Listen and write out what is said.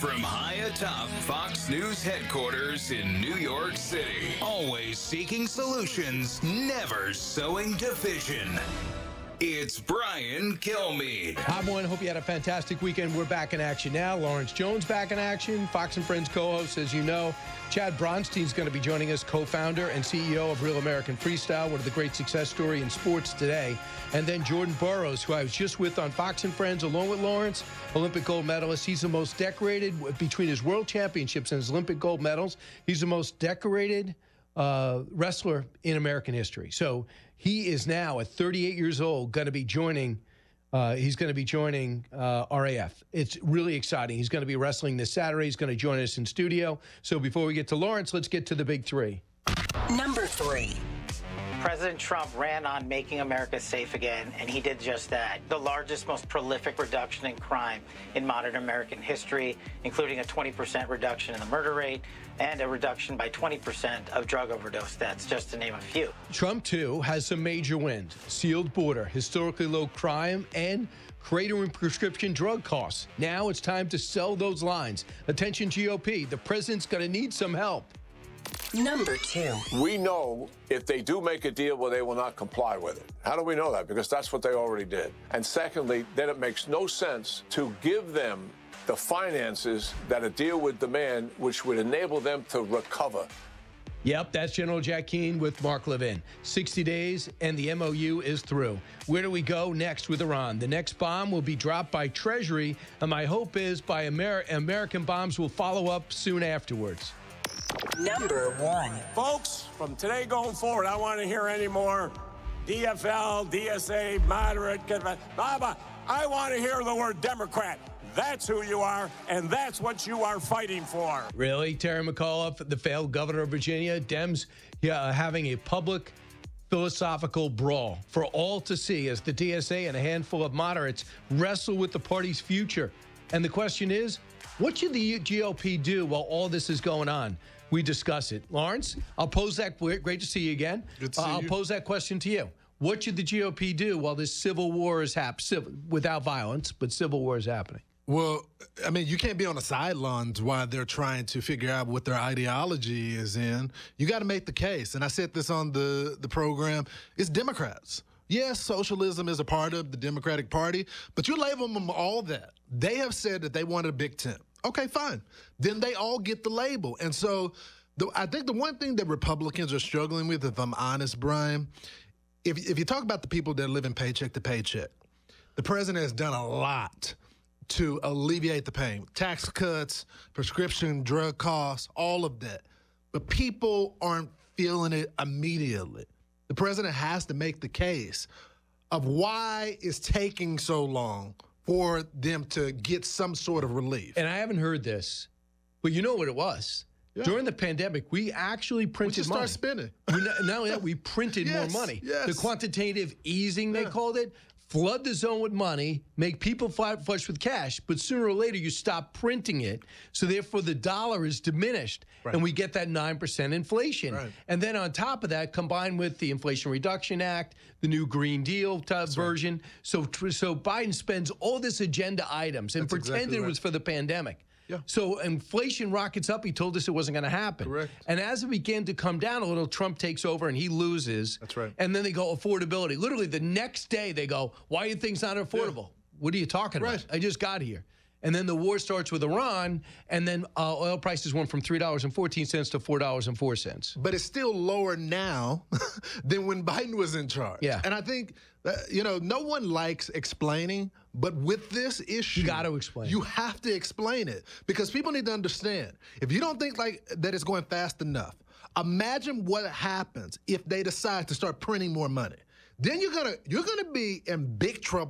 From high atop Fox News headquarters in New York City, always seeking solutions, never sowing division. It's Brian Kilmeade. Hi, everyone. Hope you had a fantastic weekend. We're back in action now. Lawrence Jones back in action. Fox and Friends co-host, as you know. Chad Bronstein's going to be joining us, co-founder and CEO of Real American Freestyle, one of the great success story in sports today. And then Jordan Burroughs, who I was just with on Fox and Friends, along with Lawrence, Olympic gold medalist. He's the most decorated, between his world championships and his Olympic gold medals, he's the most decorated wrestler in American history. So he is now at 38 years old going to be joining RAF. It's really exciting. He's going to be wrestling this Saturday. He's going to join us in studio. So before we get to Lawrence, let's get to the big three. Number 3. President Trump ran on making America safe again, and he did just that. The largest, most prolific reduction in crime in modern American history, including a 20% reduction in the murder rate and a reduction by 20% of drug overdose deaths, just to name a few. Trump, too, has some major wins. Sealed border, historically low crime, and cratering prescription drug costs. Now it's time to sell those lines. Attention, GOP, the president's going to need some help. Number 2. We know if they do make a deal, well, they will not comply with it. How do we know that? Because that's what they already did. And secondly, then it makes no sense to give them the finances that a deal would demand, which would enable them to recover. Yep, that's General Jack Keane with Mark Levin. 60 days, and the MOU is through. Where do we go next with Iran? The next bomb will be dropped by Treasury, and my hope is by American bombs will follow up soon afterwards. Number 1. Folks, from today going forward, I want to hear any more DFL, DSA, moderate, I want to hear the word Democrat. That's who you are, and that's what you are fighting for. Really? Terry McAuliffe, the failed governor of Virginia, Dems having a public philosophical brawl for all to see as the DSA and a handful of moderates wrestle with the party's future. And the question is, what should the GOP do while all this is going on? We discuss it. Lawrence, I'll pose that. Great to see you again. Good to see you. I'll pose that question to you. What should the GOP do while this civil war is happening? Without violence, but civil war is happening. Well, I mean, you can't be on the sidelines while they're trying to figure out what their ideology is in. You got to make the case. And I said this on the program. It's Democrats. Yes, socialism is a part of the Democratic Party, but you label them all that. They have said that they wanted a big tent. Okay, fine. Then they all get the label. And so I think the one thing that Republicans are struggling with, if I'm honest, Brian, if you talk about the people that live in paycheck to paycheck, the president has done a lot to alleviate the pain. Tax cuts, prescription drug costs, all of that. But people aren't feeling it immediately. The president has to make the case of why it's taking so long for them to get some sort of relief. And I haven't heard this, but you know what it was. Yeah. During the pandemic, we actually printed money. We just started spending. Not only that, we printed more money. Yes. The quantitative easing, they called it. Flood the zone with money, make people flush with cash, but sooner or later you stop printing it, so therefore the dollar is diminished, and we get that 9% inflation. Right. And then on top of that, combined with the Inflation Reduction Act, the new Green Deal version, so Biden spends all this agenda items and pretended it was for the pandemic. Yeah. So inflation rockets up. He told us it wasn't going to happen. Correct. And as it began to come down a little, Trump takes over and he loses. That's right. And then they go affordability. Literally the next day they go, why are things not affordable? Yeah. What are you talking about? I just got here. And then the war starts with Iran, and then oil prices went from $3.14 to $4.04. But it's still lower now than when Biden was in charge. Yeah. And I think, no one likes explaining, but with this issue, you got to explain. You have to explain it because people need to understand. If you don't think like that it's going fast enough, imagine what happens if they decide to start printing more money. Then you're gonna be in big trouble.